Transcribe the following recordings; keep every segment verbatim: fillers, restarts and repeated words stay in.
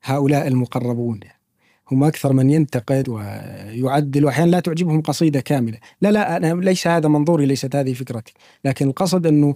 هؤلاء المقربون، هم أكثر من ينتقد ويعدل، وأحيانا لا تعجبهم قصيدة كاملة. لا لا أنا ليس هذا منظوري، ليست هذه فكرتي، لكن القصد أنه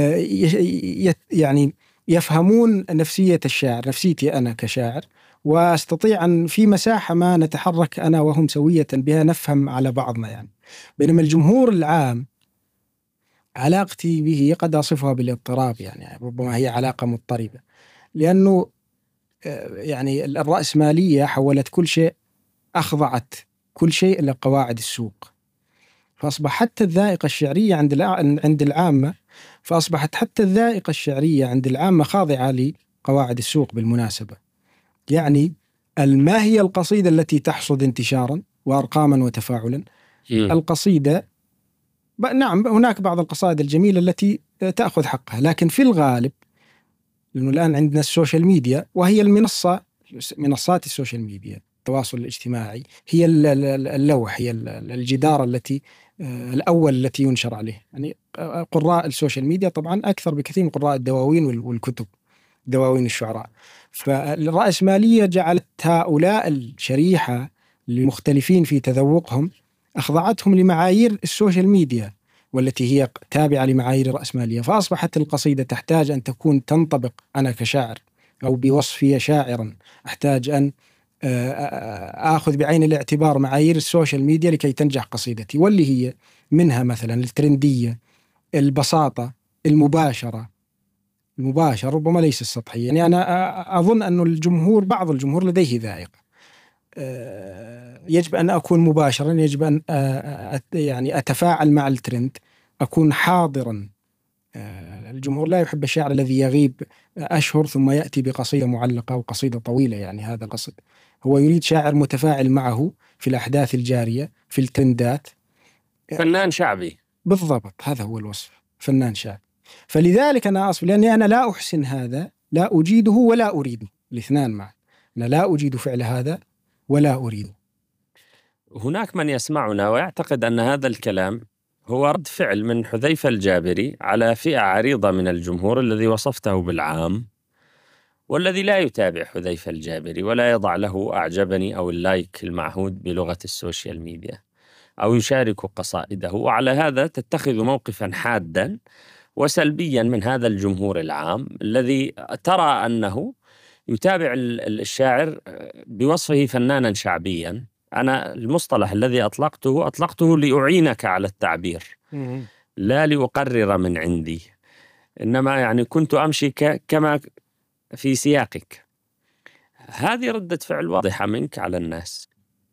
يعني يفهمون نفسية الشاعر، نفسيتي أنا كشاعر، واستطيع أن في مساحة ما نتحرك أنا وهم سوية بها نفهم على بعضنا يعني. بينما الجمهور العام علاقتي به قد أصفها بالاضطراب، يعني ربما هي علاقة مضطربة، لأنه يعني الرأسمالية حولت كل شيء، أخضعت كل شيء إلى قواعد السوق، فأصبح حتى الذائقة الشعرية عند عند العامة فأصبحت حتى الذائقة الشعرية عند العامة خاضعة لقواعد السوق. بالمناسبة يعني ما هي القصيدة التي تحصد انتشارا وأرقاما وتفاعلا؟ م. القصيدة نعم هناك بعض القصائد الجميلة التي تأخذ حقها، لكن في الغالب لأنه الآن عندنا السوشيال ميديا، وهي المنصة منصات السوشيال ميديا التواصل الاجتماعي هي اللوح، هي الجدار التي الأول التي ينشر عليه. يعني قراء السوشيال ميديا طبعا أكثر بكثير من قراء الدواوين والكتب، دواوين الشعراء. فالرأسمالية جعلت هؤلاء الشريحة المختلفين في تذوقهم، أخضعتهم لمعايير السوشيال ميديا والتي هي تابعة لمعايير الرأسمالية، فأصبحت القصيدة تحتاج أن تكون تنطبق، أنا كشاعر أو بوصفي شاعرا أحتاج أن آخذ بعين الاعتبار معايير السوشيال ميديا لكي تنجح قصيدتي، واللي هي منها مثلا الترندية، البساطة، المباشرة. المباشرة ربما ليس السطحية. يعني أنا أظن أن الجمهور، بعض الجمهور لديه ذائقة، يجب أن أكون مباشرا، يجب أن يعني أتفاعل مع الترند، أكون حاضرا. الجمهور لا يحب الشاعر الذي يغيب أشهر ثم يأتي بقصيدة معلقة وقصيدة طويلة، يعني هذا قصد. هو يريد شاعر متفاعل معه في الأحداث الجارية، في الترندات، فنان شعبي بالضبط، هذا هو الوصف، فنان شعبي. فلذلك أنا أصف، لأني أنا لا أحسن هذا، لا أجيده ولا أريده، الاثنان معا. أنا لا أجيد فعل هذا ولا أريده. هناك من يسمعنا ويعتقد أن هذا الكلام هو رد فعل من حذيفة الجابري على فئة عريضة من الجمهور الذي وصفته بالعام، والذي لا يتابع حذيفة الجابري ولا يضع له أعجبني أو اللايك المعهود بلغة السوشيال ميديا أو يشارك قصائده، وعلى هذا تتخذ موقفا حادا وسلبيا من هذا الجمهور العام الذي ترى أنه يتابع الشاعر بوصفه فنانا شعبيا. أنا المصطلح الذي أطلقته أطلقته لأعينك على التعبير، لا لأقرر من عندي، إنما يعني كنت أمشي كما في سياقك. هذه ردة فعل واضحة منك على الناس.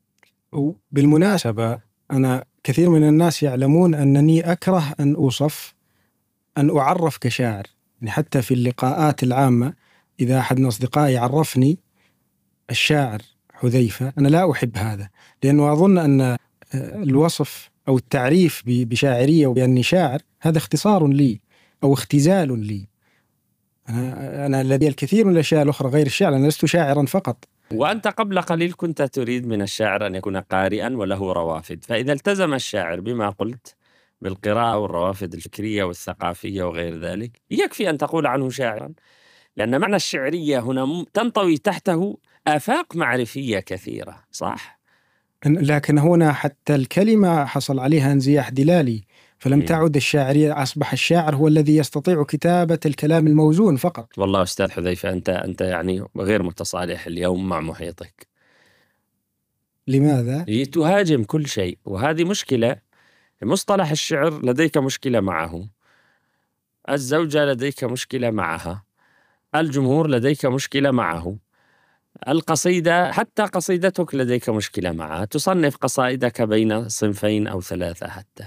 بالمناسبة أنا كثير من الناس يعلمون أنني أكره أن أوصف، أن أعرف كشاعر. يعني حتى في اللقاءات العامة إذا أحد من أصدقائي عرفني الشاعر حذيفة، أنا لا أحب هذا، لأنه أظن أن الوصف أو التعريف بشاعرية وبأني شاعر هذا اختصار لي أو اختزال لي. أنا, أنا لدي الكثير من الأشياء الأخرى غير الشعر، أنا لست شاعرا فقط. وأنت قبل قليل كنت تريد من الشاعر أن يكون قارئا وله روافد، فإذا التزم الشاعر بما قلت بالقراءة والروافد الفكرية والثقافية وغير ذلك، يكفي أن تقول عنه شاعرا، لأن معنى الشعرية هنا تنطوي تحته آفاق معرفية كثيرة، صح؟ لكن هنا حتى الكلمة حصل عليها انزياح دلالي، فلم م. تعد الشاعرية، أصبح الشاعر هو الذي يستطيع كتابة الكلام الموزون فقط. والله أستاذ حذيفة، أنت أنت يعني غير متصالح اليوم مع محيطك. لماذا؟ تهاجم كل شيء، وهذه مشكلة. مصطلح الشعر لديك مشكلة معه، الزوجة لديك مشكلة معها، الجمهور لديك مشكلة معه، القصيدة حتى قصيدتك لديك مشكلة معها، تصنف قصائدك بين صنفين أو ثلاثة حتى.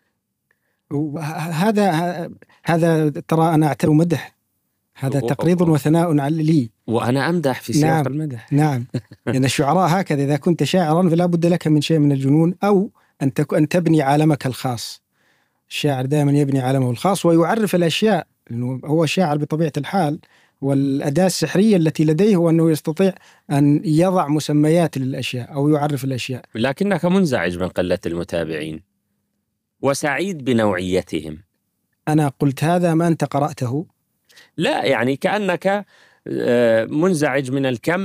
هذا هذا ترى أنا أعتبر مدح، هذا تقريض وثناء لي، وأنا أمدح في سياق نعم المدح. نعم لأن الشعراء هكذا، إذا كنت شاعرا فلا بد لك من شيء من الجنون، أو أن أن تبني عالمك الخاص. الشاعر دائما يبني عالمه الخاص ويعرف الأشياء، لأنه هو شاعر بطبيعة الحال، والأداة السحرية التي لديه هو أنه يستطيع أن يضع مسميات للأشياء أو يعرف الأشياء. لكنك منزعج من قلة المتابعين وسعيد بنوعيتهم. أنا قلت هذا ما أنت قرأته؟ لا، يعني كأنك منزعج من الكم